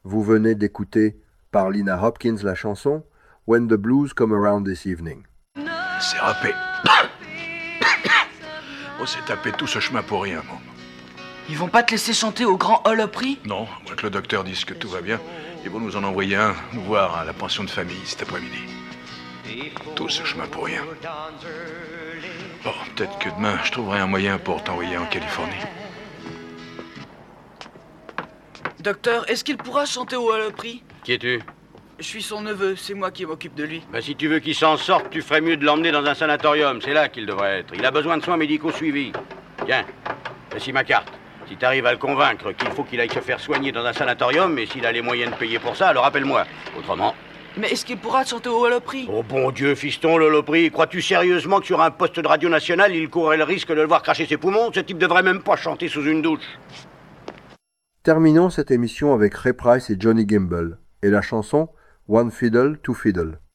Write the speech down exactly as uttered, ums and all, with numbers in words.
Vous venez d'écouter par Lina Hopkins la chanson When the Blues Come Around This Evening. C'est râpé. On s'est tapé tout ce chemin pour rien, mon. Ils vont pas te laisser chanter au Grand Ole Opry ? Non, moi que le docteur dise que tout va bien, ils vont nous en envoyer un, nous voir à la pension de famille cet après-midi. Tout ce chemin pour rien. Bon, peut-être que demain, je trouverai un moyen pour t'envoyer en Californie. Docteur, est-ce qu'il pourra chanter au Ole Opry ? Qui es-tu ? Je suis son neveu, c'est moi qui m'occupe de lui. Ben, si tu veux qu'il s'en sorte, tu ferais mieux de l'emmener dans un sanatorium. C'est là qu'il devrait être. Il a besoin de soins médicaux suivis. Tiens, voici ma carte. Si t'arrives à le convaincre qu'il faut qu'il aille se faire soigner dans un sanatorium, et s'il a les moyens de payer pour ça, alors rappelle-moi. Autrement... Mais est-ce qu'il pourra chanter au Ole Opry ? Oh bon Dieu, fiston, le Lopry, crois-tu sérieusement que sur un poste de radio national, il courrait le risque de le voir cracher ses poumons ? Ce type devrait même pas chanter sous une douche. Terminons cette émission avec Ray Price et Johnny Gamble et la chanson One Fiddle, Two Fiddle.